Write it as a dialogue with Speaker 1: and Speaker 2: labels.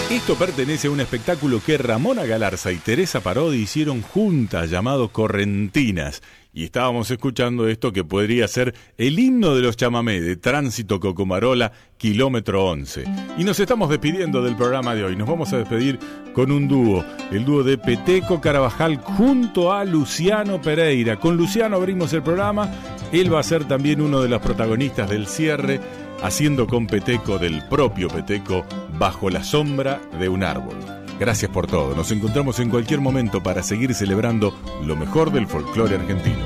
Speaker 1: Esto pertenece a un espectáculo que Ramona Galarza y Teresa Parodi hicieron juntas, llamado Correntinas. Y estábamos escuchando esto que podría ser el himno de los chamamé de Tránsito Cocomarola, kilómetro 11. Y nos estamos despidiendo del programa de hoy. Nos vamos a despedir con un dúo, el dúo de Peteco Carabajal junto a Luciano Pereira. Con Luciano abrimos el programa. Él va a ser también uno de los protagonistas del cierre, haciendo con Peteco del propio Peteco, Bajo la sombra de un árbol. Gracias por todo. Nos encontramos en cualquier momento para seguir celebrando lo mejor del folclore argentino.